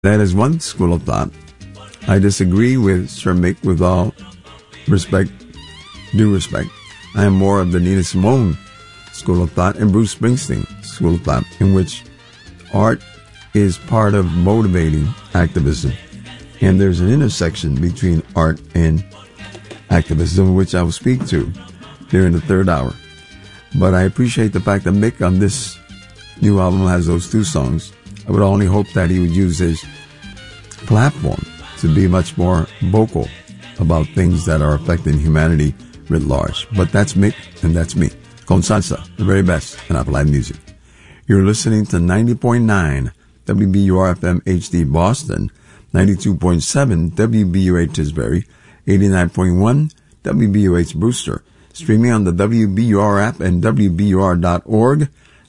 That is one school of thought. I disagree with Sir Mick with all respect, due respect. I am more of the Nina Simone school of thought and Bruce Springsteen school of thought, in which art is part of motivating activism. And there's an intersection between art and activism, which I will speak to during the third hour. But I appreciate the fact that Mick on this new album has those two songs. I would only hope that he would use his platform to be much more vocal about things that are affecting humanity writ large. But that's Mick and that's me. Con salsa, the very best in Applied music. You're listening to 90.9 WBUR-FM HD Boston, 92.7 WBUH Tisbury, 89.1 WBUH Brewster, streaming on the WBUR app and WBUR.org,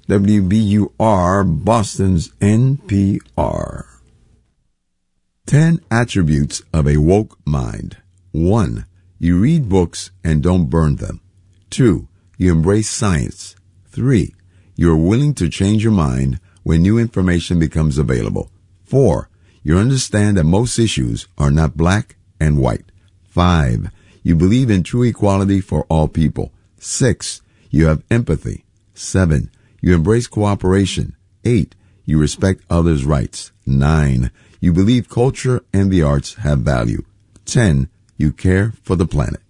WBUR Boston's NPR. 10 attributes of a woke mind. 1. You read books and don't burn them. 2. You embrace science. 3. You are willing to change your mind when new information becomes available. 4. You understand that most issues are not black and white. 5. You believe in true equality for all people. 6. You have empathy. 7. You embrace cooperation. 8. You respect others' rights. 9. You believe culture and the arts have value. 10. You care for the planet.